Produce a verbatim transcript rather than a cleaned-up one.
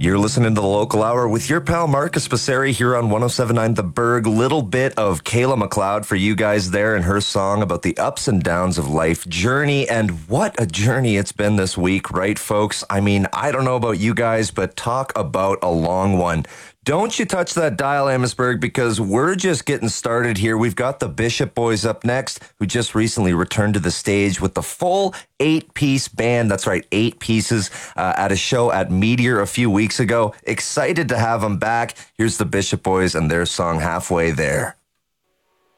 You're listening to the Local Hour with your pal Marcus Passeri here on one oh seven point nine The Berg. Little bit of Kayla McLeod for you guys there and her song about the ups and downs of life journey. And what a journey it's been this week, right, folks? I mean, I don't know about you guys, but talk about a long one. Don't you touch that dial, Amherstburg, because we're just getting started here. We've got the Bishop Boys up next, who just recently returned to the stage with the full eight-piece band. That's right, eight pieces uh, at a show at Meteor a few weeks ago. Excited to have them back. Here's the Bishop Boys and their song Halfway There.